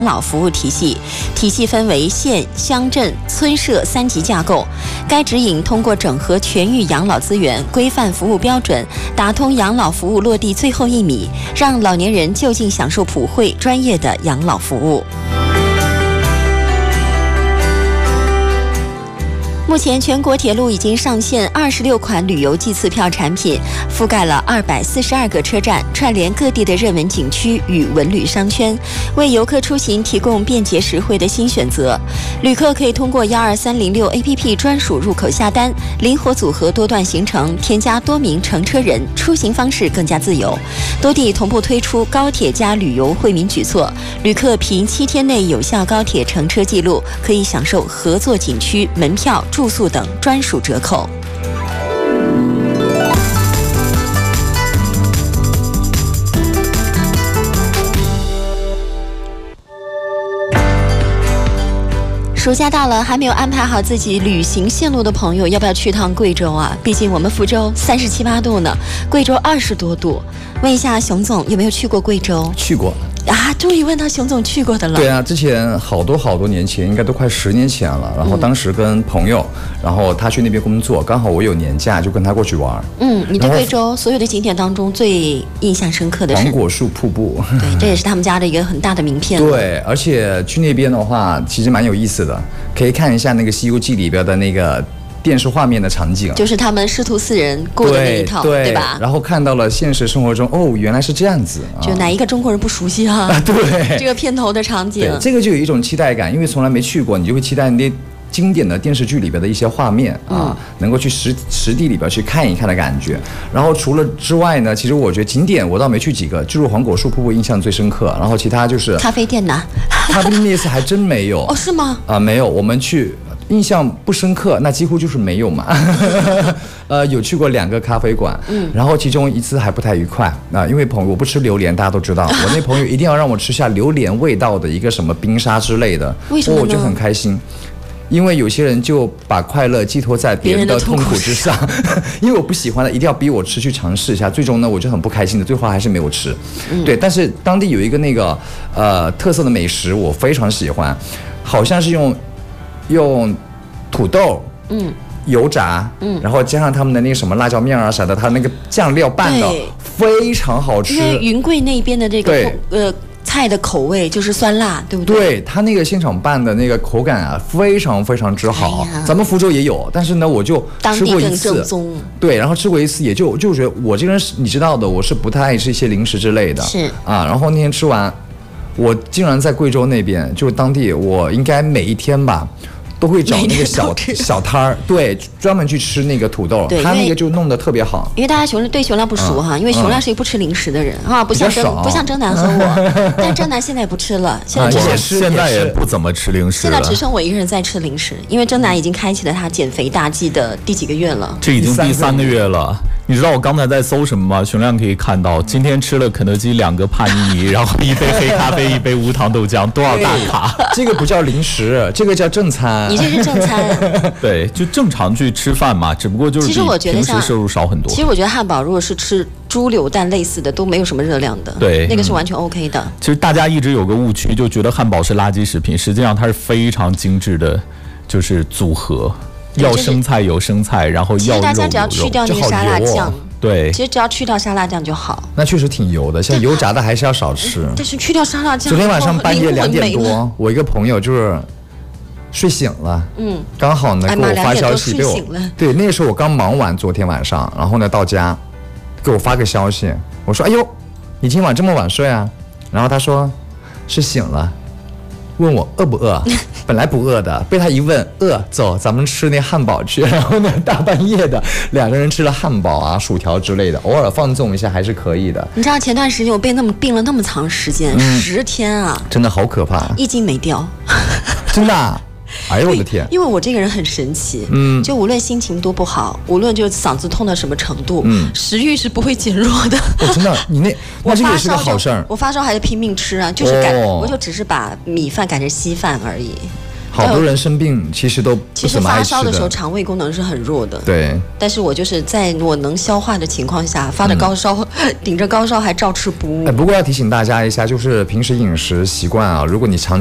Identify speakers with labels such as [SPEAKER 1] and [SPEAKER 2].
[SPEAKER 1] 老服务体系，体系分为县、乡镇、村社3级架构。该指引通过整合全域养老资源、规范服务标准，打通养老服务落地最后1米，让老年人就近享受普惠专业的养老服务。目前，全国铁路已经上线26款旅游季次票产品，覆盖了242个车站，串联各地的热门景区与文旅商圈，为游客出行提供便捷实惠的新选择。旅客可以通过12306 APP 专属入口下单，灵活组合多段行程，添加多名乘车人，出行方式更加自由。多地同步推出高铁加旅游惠民举措，旅客凭7天内有效高铁乘车记录，可以享受合作景区门票、住宿等专属折扣。暑假到了，还没有安排好自己旅行线路的朋友，要不要去趟贵州啊？毕竟我们福州37、8度呢，贵州20多度。问一下熊总，有没有去过贵州？
[SPEAKER 2] 去过
[SPEAKER 1] 啊，终于问到熊总去过的了。
[SPEAKER 2] 对啊，之前好多年前，应该都快10年前了。然后当时跟朋友，然后他去那边工作，刚好我有年假，就跟他过去玩。
[SPEAKER 1] 你对贵州所有的景点当中最印象深刻的是
[SPEAKER 2] 黄果树瀑布。
[SPEAKER 1] 对，这也是他们家的一个很大的名片。
[SPEAKER 2] 对，而且去那边的话，其实蛮有意思的，可以看一下那个《西游记》里边的那个电视画面的场景，
[SPEAKER 1] 就是他们师徒4人过的那一套， 对吧？
[SPEAKER 2] 然后看到了现实生活中，哦，原来是这样子，
[SPEAKER 1] 就哪一个中国人不熟悉啊？
[SPEAKER 2] 对，
[SPEAKER 1] 这个片头的场景，
[SPEAKER 2] 对，这个就有一种期待感，因为从来没去过，你就会期待那经典的电视剧里边的一些画面啊，能够去实地里边去看一看的感觉。然后除了之外呢，其实我觉得景点我倒没去几个，就是黄果树瀑布印象最深刻。然后其他就是
[SPEAKER 1] 咖啡店呢，
[SPEAKER 2] 咖啡店那次还真没有。
[SPEAKER 1] 哦，是吗？
[SPEAKER 2] 没有，我们去。印象不深刻，那几乎就是没有嘛。有去过2个咖啡馆，然后其中一次还不太愉快因为我不吃榴莲，大家都知道，我那朋友一定要让我吃下榴莲味道的一个什么冰沙之类的，
[SPEAKER 1] 为什么呢？
[SPEAKER 2] 我就很开心。因为有些人就把快乐寄托在别人的痛苦之上，因为我不喜欢的一定要逼我吃去尝试一下，最终呢我就很不开心的，最后还是没有吃。对，但是当地有一个那个特色的美食我非常喜欢，好像是用土豆，油炸，然后加上他们的那个什么辣椒面啊啥的，它那个酱料拌的非常好吃。
[SPEAKER 1] 因为云贵那边的这个菜的口味就是酸辣，对不对？
[SPEAKER 2] 对，它那个现场拌的那个口感啊，非常非常之好。咱们福州也有，但是呢，我就吃过一次，对，然后吃过一次，也就觉得我这个人你知道的，我是不太爱吃一些零食之类的，
[SPEAKER 1] 是
[SPEAKER 2] 啊。然后那天吃完，我竟然在贵州那边，就是当地，我应该每一天吧。都会找那个小摊儿，对，专门去吃那个土豆，他那个就弄得特别好。
[SPEAKER 1] 因为大家对熊亮不熟哈，因为熊亮是一个不吃零食的人啊，不像征南和我，但征南现在也不吃了，现
[SPEAKER 3] 在也不怎么吃零食了，
[SPEAKER 1] 现在只剩我一个人在吃零食，因为征南已经开启了他减肥大计的第几个月了？
[SPEAKER 3] 这已经第3个月了。你知道我刚才在搜什么吗？熊亮可以看到，今天吃了肯德基2个帕尼尼，然后1杯黑咖啡，1杯无糖豆浆，多少大卡？
[SPEAKER 2] 这个不叫零食，这个叫正餐。
[SPEAKER 1] 你这是正餐。
[SPEAKER 3] 对，就正常去吃饭嘛，只不过就是比平时摄入少很多。
[SPEAKER 1] 其实我觉得汉堡如果是吃猪柳蛋类似的，都没有什么热量的，
[SPEAKER 3] 对，
[SPEAKER 1] 那个是完全 OK 的。
[SPEAKER 3] 其实大家一直有个误区，就觉得汉堡是垃圾食品，实际上它是非常精致的，就是组合。要生菜有生菜，然后要肉有肉，
[SPEAKER 1] 大家只要去掉那个沙拉酱，
[SPEAKER 3] 对，
[SPEAKER 1] 其实只要去掉沙拉酱就好。
[SPEAKER 2] 那确实挺油的，像油炸的还是要少吃。
[SPEAKER 1] 但是去掉沙拉酱，
[SPEAKER 2] 昨天晚上半夜2点多，我一个朋友就是睡醒了，刚好呢给我发消息，对，那个时候我刚忙完昨天晚上，然后呢到家给我发个消息，我说哎呦，你今晚这么晚睡啊？然后他说是醒了。问我饿不饿，本来不饿的，被他一问饿，走，咱们吃那汉堡去。然后呢，大半夜的2个人吃了汉堡啊、薯条之类的，偶尔放纵一下还是可以的。
[SPEAKER 1] 你知道前段时间我病了那么长时间，10天啊，
[SPEAKER 2] 真的好可怕
[SPEAKER 1] ，1斤没掉，
[SPEAKER 2] 真的啊。哎呦我的天！
[SPEAKER 1] 因为我这个人很神奇，就无论心情多不好，无论就嗓子痛到什么程度，食欲是不会减弱的。
[SPEAKER 2] 真的，你那这个也是个好事儿。
[SPEAKER 1] 我发烧还是拼命吃啊，就是我就只是把米饭改成稀饭而已。
[SPEAKER 2] 好多人生病其实都不怎么爱吃的。
[SPEAKER 1] 其实发烧的时候肠胃功能是很弱的。
[SPEAKER 2] 对。
[SPEAKER 1] 但是我就是在我能消化的情况下，发着高烧，顶着高烧还照吃不误。
[SPEAKER 2] 不过要提醒大家一下，就是平时饮食习惯啊，如果你长